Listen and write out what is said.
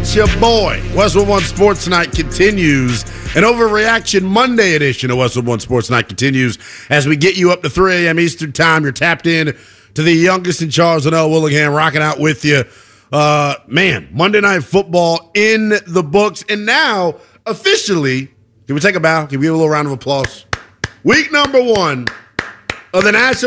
It's your boy. Westwood One Sports Night continues. An Overreaction Monday edition of Westwood One Sports Night continues as we get you up to 3 a.m. Eastern Time. You're tapped in to the youngest in Charles and L. Willingham, rocking out with you. Monday Night Football in the books. And now, officially, can we take a bow? Can we give a little round of applause? Week number 1 of the National